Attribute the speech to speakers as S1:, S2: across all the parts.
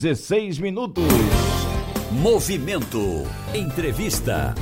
S1: 16 minutos.
S2: Movimento. Entrevista.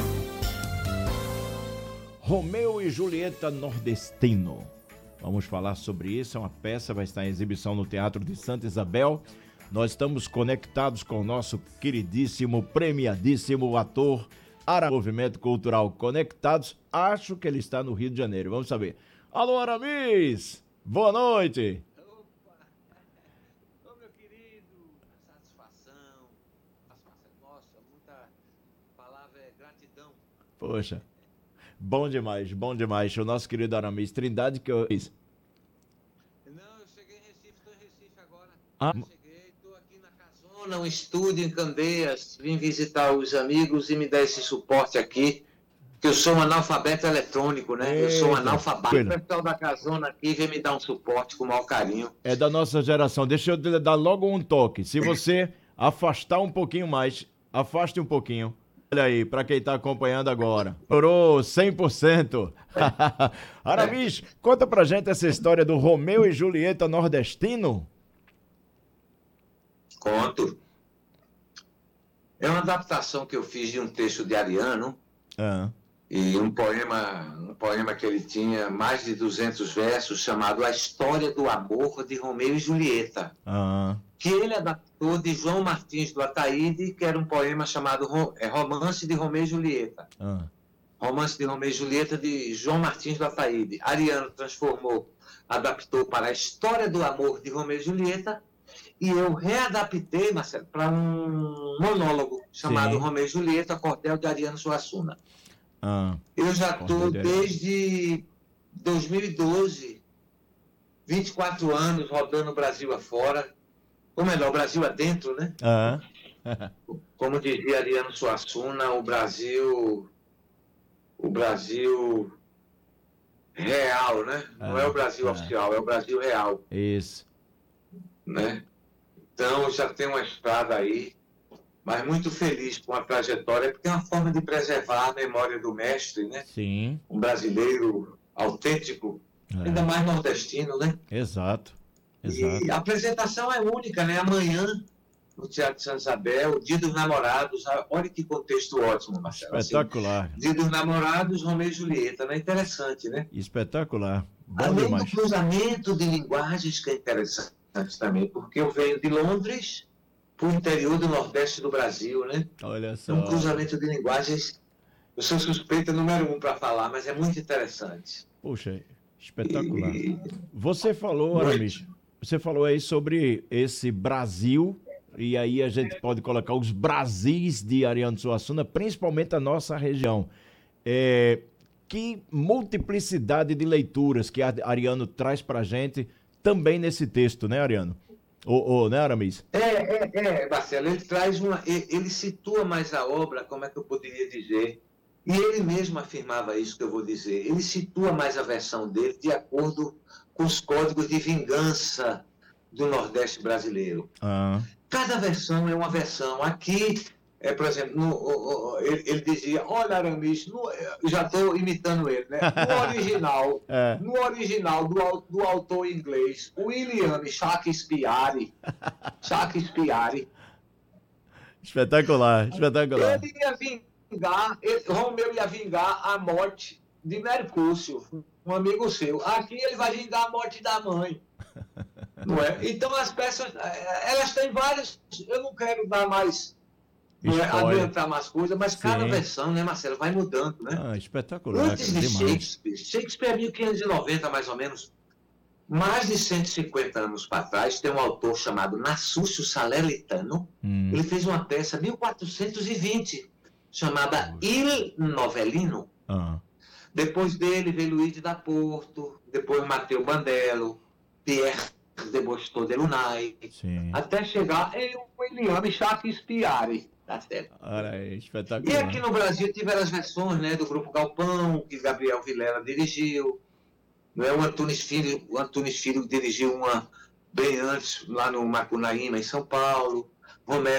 S1: Romeu e Julieta Nordestino. Vamos falar sobre isso. É uma peça, vai estar em exibição no Teatro de Santa Isabel. Nós estamos conectados com o nosso queridíssimo, premiadíssimo ator Movimento Cultural Conectados. Acho que ele está no Rio de Janeiro. Vamos saber. Alô, Aramis! Boa noite!
S3: Ô, meu querido, satisfação nossa, muita palavra é gratidão.
S1: Poxa, bom demais, bom demais. O nosso querido Aramis Trindade, que eu...
S3: Não, eu cheguei em Recife, estou em Recife agora.
S1: Ah.
S3: Cheguei, estou aqui na Casona, um estúdio em Candeias, vim visitar os amigos e me dar esse suporte aqui, que eu sou um analfabeto eletrônico, né? Eu sou um analfabeto. O pessoal da Casona aqui vem me dar um suporte com o maior carinho.
S1: É da nossa geração. Deixa eu dar logo um toque. Se você afastar um pouquinho mais, afaste um pouquinho. Olha aí, para quem está acompanhando agora. Orou 100%. Aramis, conta pra gente essa história do Romeu e Julieta Nordestino.
S3: Conto. É uma adaptação que eu fiz de um texto de Ariano. E um poema que ele tinha mais de 200 versos, chamado A História do Amor de Romeu e Julieta, que ele adaptou de João Martins do Ataíde, que era um poema chamado Romance de Romeu e Julieta. Romance de Romeu e Julieta de João Martins do Ataíde. Ariano transformou, adaptou para A História do Amor de Romeu e Julieta, e eu readaptei, Marcelo, para um monólogo chamado Romeu e Julieta, cordel de Ariano Suassuna. Eu já estou desde 2012, 24 anos rodando o Brasil afora, ou melhor, o Brasil adentro, né? Como dizia Ariano Suassuna, o Brasil real, né? Não é o Brasil oficial, é o Brasil real.
S1: Isso.
S3: Né? Então, eu já tenho uma estrada aí, mas muito feliz com a trajetória, porque é uma forma de preservar a memória do mestre, né?
S1: Sim.
S3: Um brasileiro autêntico, ainda mais nordestino, né?
S1: Exato.
S3: E a apresentação é única, né? Amanhã, no Teatro de Santa Isabel, Dia dos Namorados, olha que contexto ótimo, Marcelo.
S1: Espetacular.
S3: Assim, Dia dos Namorados, Romeu e Julieta, né? Interessante, né?
S1: Espetacular. Bom
S3: Além
S1: demais.
S3: do cruzamento de linguagens, que é interessante também, porque eu venho de Londres para o interior do Nordeste do Brasil, né?
S1: Olha só.
S3: É um cruzamento de linguagens. Eu sou suspeita número 1 para falar, mas é muito interessante.
S1: Puxa, espetacular. Você falou, Aramis, você falou aí sobre esse Brasil, e aí a gente pode colocar os Brasis de Ariano Suassuna, principalmente a nossa região. Que multiplicidade de leituras que Ariano traz pra gente também nesse texto, né, Ariano? Né, Aramis?
S3: Marcelo, ele traz ele situa mais a obra, como é que eu poderia dizer? E ele mesmo afirmava isso que eu vou dizer. Ele situa mais a versão dele de acordo com os códigos de vingança do Nordeste brasileiro. Cada versão é uma versão. Aqui, por exemplo, ele dizia, olha, Aramis, já estou imitando ele, né? No original do autor inglês, William Shakespeare.
S1: Espetacular.
S3: Ele ia Romeu ia vingar a morte de Mercúcio, um amigo seu. Aqui ele vai vingar a morte da mãe. Não é? Então as peças, elas têm várias. Eu não quero dar mais, adiantar mais coisas, mas cada versão, né, Marcelo, vai mudando, né?
S1: Espetacular.
S3: Antes de Shakespeare é 1590 mais ou menos. Mais de 150 anos para trás, tem um autor chamado Nassúcio Salernitano. Ele fez uma peça 1420 chamada Il Novellino. Depois dele veio Luigi da Porto, depois Matteo Bandello, Pierre de Boston de Lunai, até chegar em William Shakespeare. Tá certo?
S1: Espetacular.
S3: E aqui no Brasil tiveram as versões, né, do Grupo Galpão, que Gabriel Vilela dirigiu. Não é? O Antunes Filho dirigiu uma bem antes, lá no Macunaíma, em São Paulo. Romero